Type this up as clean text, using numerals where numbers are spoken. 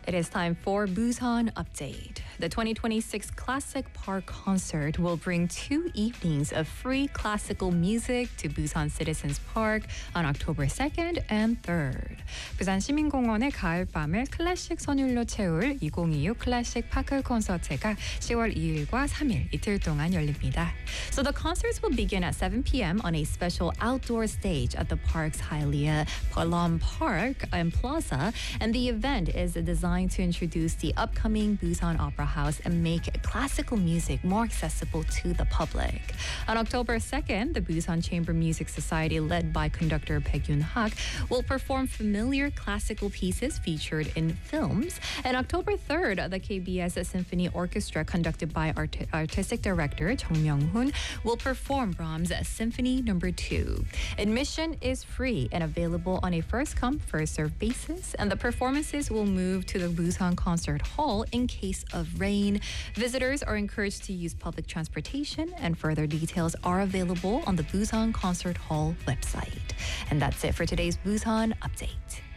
It is time for Busan Update. The 2026 Classic Park concert will bring 2 evenings of free classical music to Busan Citizens Park on October 2nd and 3rd. 부산 시민공원의 가을밤을 클래식 선율로 채울 2026 클래식 파크 콘서트가 10월 2일과 3일 이틀 동안 열립니다. So the concerts will begin at 7 p.m. on a special outdoor stage at the park's Hialeah Palam Park and Plaza, and the event is designed to introduce the upcoming Busan Opera House and make classical music more accessible to the public. On October 2nd, the Busan Chamber Music Society, led by conductor Baek Yoon-hak, will perform familiar classical pieces featured in films. And October 3rd, the KBS Symphony Orchestra, conducted by artistic director Chung Myung-hoon, will perform Brahms' Symphony No. 2. Admission is free and available on a first-come, first-served basis, and the performances will move to the Busan Concert Hall in case of rain. Visitors are encouraged to use public transportation, and further details are available on the Busan Concert Hall website. And that's it for today's Busan Update.